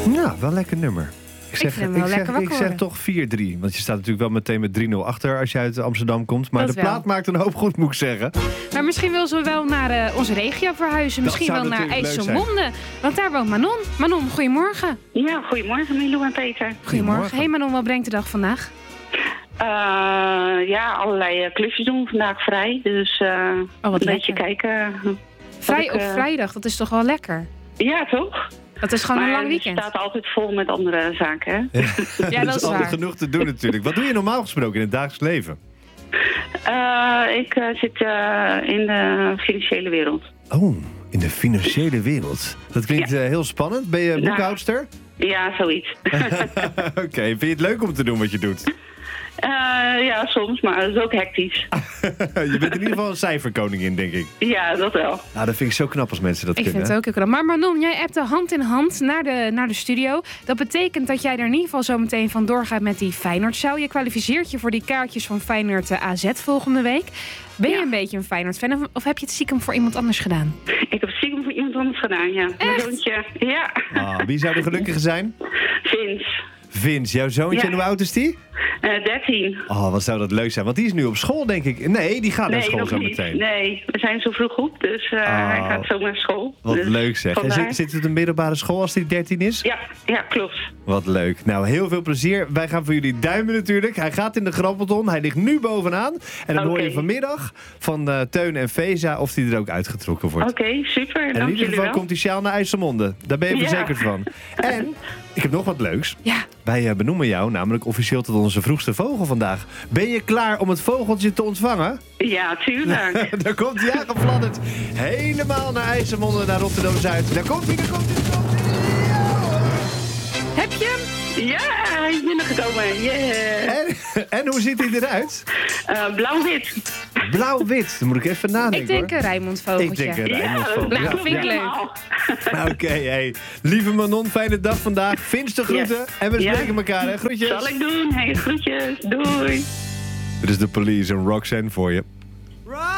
Ja, wel een lekker nummer. Ik zeg toch 4-3. Want je staat natuurlijk wel meteen met 3-0 achter als je uit Amsterdam komt. Maar dat de plaat maakt een hoop goed, moet ik zeggen. Maar misschien wil ze wel naar onze regio verhuizen. Misschien wel naar IJsselmonde. Want daar woont Manon. Manon, goedemorgen. Ja, goedemorgen Milou en Peter. Goedemorgen. Hey Manon, wat brengt de dag vandaag? Allerlei klusjes doen vandaag vrij. Dus wat een beetje kijken. Vrij op vrijdag, dat is toch wel lekker? Ja, toch? Dat is gewoon een lang weekend. Het staat altijd vol met andere zaken, hè? Ja, dat is altijd waar. genoeg te doen natuurlijk. Wat doe je normaal gesproken in het dagelijks leven? Ik zit in de financiële wereld. Oh, in de financiële wereld. Dat klinkt heel spannend. Ben je boekhoudster? Ja, zoiets. Oké, vind je het leuk om te doen wat je doet? Ja, soms, maar dat is ook hectisch. Je bent in ieder geval een cijferkoningin, denk ik. Ja, dat wel. Nou, dat vind ik zo knap als mensen dat kunnen. Ik vind het ook heel knap. Maar Manon, jij appte hand in hand naar de studio. Dat betekent dat jij er in ieder geval zo meteen vandoor gaat met die Feyenoord-show. Je kwalificeert je voor die kaartjes van Feyenoord AZ volgende week. Ben je een beetje een Feyenoord-fan of heb je het stiekem voor iemand anders gedaan? Ik heb het stiekem voor iemand anders gedaan, ja. Mijn zoontje, ja. Wie zou de gelukkige zijn? Vince, jouw zoontje, en hoe oud is die? 13. Oh, wat zou dat leuk zijn. Want die is nu op school, denk ik. Nee, die gaat naar school zo meteen. Nee, we zijn zo vroeg op, dus hij gaat zo naar school. Wat dus leuk zeg. En zit het op een middelbare school als hij 13 is? Ja, klopt. Wat leuk. Nou, heel veel plezier. Wij gaan voor jullie duimen natuurlijk. Hij gaat in de grabbelton. Hij ligt nu bovenaan. En dan hoor je vanmiddag van Teun en Feza of die er ook uitgetrokken wordt. Oké, super. En in ieder geval komt die sjaal naar IJsselmonde. Daar ben je verzekerd van. En ik heb nog wat leuks. Ja. Wij benoemen jou namelijk officieel tot onze vroegste vogel vandaag. Ben je klaar om het vogeltje te ontvangen? Ja, tuurlijk. Daar komt hij aangefladderd. Helemaal naar IJsselmonde, naar Rotterdam-Zuid. Daar komt hij. Heb je hem? Ja, ik ben er gekomen. Yeah. En hoe ziet hij eruit? Blauw-wit. Blauw-wit. Dan moet ik even nadenken. Ik denk een Rijnmond-vogeltje. Ik denk een Rijnmond-vogeltje. Nou, vind ik leuk. Oké, hey. Lieve Manon, fijne dag vandaag. Vince de groeten. En we spreken elkaar, hè. Groetjes. Zal ik doen. Hey, groetjes. Doei. Dit is de Police en Roxanne voor je.